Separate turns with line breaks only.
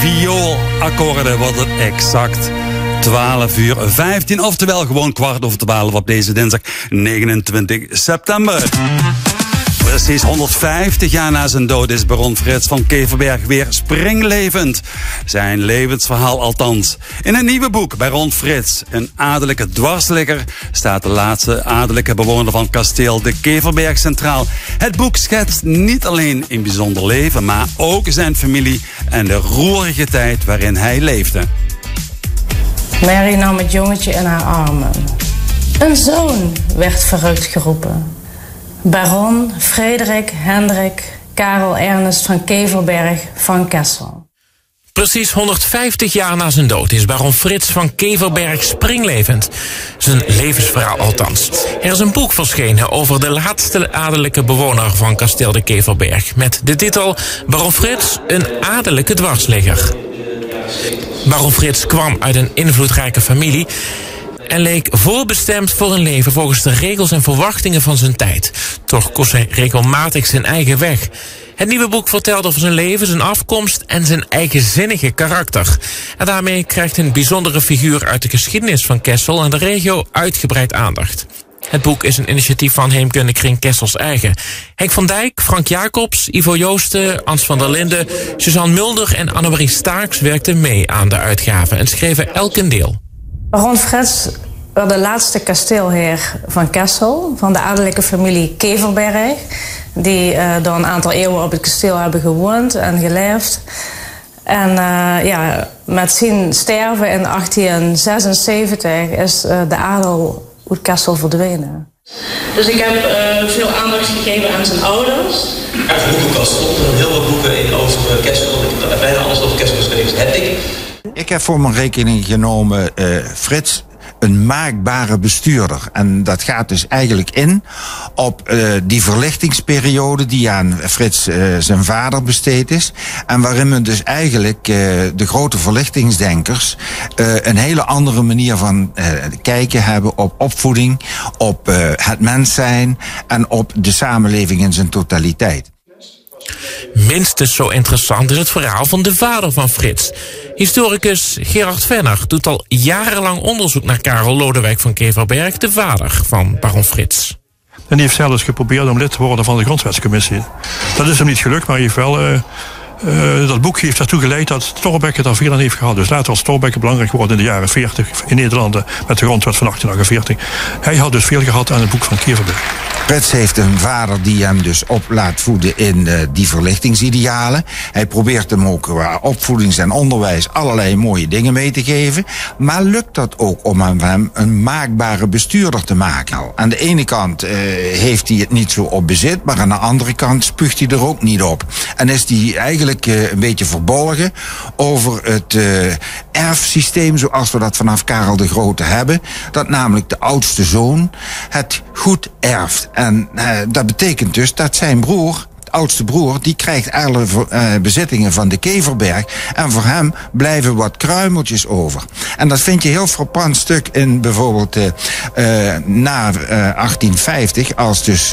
vioolakkoorden wordt het exact 12:15, oftewel gewoon 11:15 op deze dinsdag 29 september. Precies 150 jaar na zijn dood is baron Frits van Keverberg weer springlevend. Zijn levensverhaal althans. In een nieuwe boek, Baron Frits, een adellijke dwarsligger, staat de laatste adellijke bewoner van kasteel de Keverberg centraal. Het boek schetst niet alleen een bijzonder leven, maar ook zijn familie en de roerige tijd waarin hij leefde.
Mary nam het jongetje in haar armen. Een zoon, werd verrukt geroepen. Baron Frederik Hendrik Karel Ernest van Keverberg van Kessel.
Precies 150 jaar na zijn dood is baron Frits van Keverberg springlevend. Zijn levensverhaal althans. Er is een boek verschenen over de laatste adellijke bewoner van kasteel de Keverberg. Met de titel Baron Frits, een adellijke dwarsligger. Baron Frits kwam uit een invloedrijke familie en leek voorbestemd voor een leven volgens de regels en verwachtingen van zijn tijd. Toch koos hij regelmatig zijn eigen weg. Het nieuwe boek vertelt over zijn leven, zijn afkomst en zijn eigenzinnige karakter. En daarmee krijgt een bijzondere figuur uit de geschiedenis van Kessel en de regio uitgebreid aandacht. Het boek is een initiatief van Heemkundekring Kessels Eigen. Henk van Dijk, Frank Jacobs, Ivo Joosten, Ans van der Linden, Suzanne Mulder en Annemarie Staaks werkten mee aan de uitgave en schreven elk een deel.
Baron Frits was de laatste kasteelheer van Kessel, van de adellijke familie Keverberg, die door een aantal eeuwen op het kasteel hebben gewoond en geleefd. En met zijn sterven in 1876 is de adel uit Kessel verdwenen.
Dus ik heb veel aandacht gegeven aan zijn ouders.
Uit de boekenkast stonden heel veel boeken in over Kessel. Bijna alles over Kessel geschreven heb ik.
Ik heb voor mijn rekening genomen Frits een maakbare bestuurder. En dat gaat dus eigenlijk in op die verlichtingsperiode die aan Frits zijn vader besteed is. En waarin men dus eigenlijk de grote verlichtingsdenkers een hele andere manier van kijken hebben op opvoeding, op het mens zijn en op de samenleving in zijn totaliteit.
Minstens zo interessant is het verhaal van de vader van Frits. Historicus Gerard Venner doet al jarenlang onderzoek naar Karel Lodewijk van Keverberg, de vader van baron Frits.
En die heeft zelfs geprobeerd om lid te worden van de grondwetscommissie. Dat is hem niet gelukt, maar hij heeft wel dat boek heeft ertoe geleid dat Thorbecke daar veel aan heeft gehad. Dus later was Thorbecke belangrijk geworden in de jaren 40 in Nederland met de grondwet van 1848. Hij had dus veel gehad aan het boek van Keverberg.
Frits heeft een vader die hem dus op laat voeden in die verlichtingsidealen. Hij probeert hem ook qua opvoedings- en onderwijs allerlei mooie dingen mee te geven. Maar lukt dat ook om hem een maakbare bestuurder te maken? Aan de ene kant heeft hij het niet zo op bezit, maar aan de andere kant spuugt hij er ook niet op. En is hij eigenlijk een beetje verbolgen over het erfsysteem zoals we dat vanaf Karel de Grote hebben. Dat namelijk de oudste zoon het goed erft. En dat betekent dus dat zijn broer, de oudste broer, die krijgt alle bezittingen van de Keverberg. En voor hem blijven wat kruimeltjes over. En dat vind je heel frappant stuk in bijvoorbeeld na 1850, als dus